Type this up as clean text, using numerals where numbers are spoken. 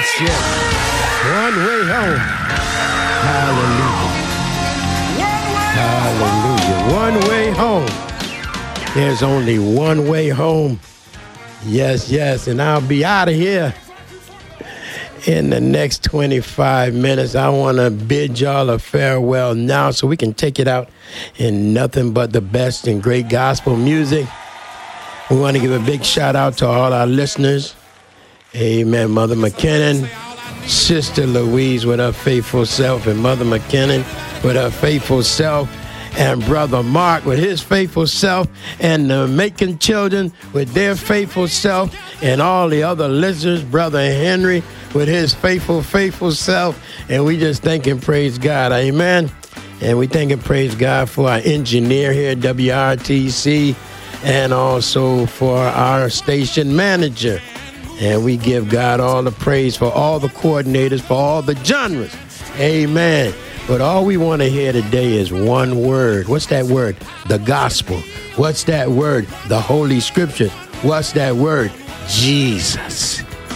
yes. One way home. Hallelujah. Hallelujah. One way home. There's only one way home. Yes, yes. And I'll be out of here in the next 25 minutes. I want to bid y'all a farewell now so we can take it out in nothing but the best and great gospel music. We want to give a big shout out to all our listeners. Amen. Mother McKinnon, Sister Louise with her faithful self, and Mother McKinnon with her faithful self, and Brother Mark with his faithful self, and the Macon children with their faithful self, and all the other listeners, Brother Henry with his faithful self. And we just thank and praise God. Amen. And we thank and praise God for our engineer here at WRTC, and also for our station manager. And we give God all the praise for all the coordinators, for all the genres. Amen. But all we want to hear today is one word. What's that word? The gospel. What's that word? The Holy Scriptures. What's that word? Jesus.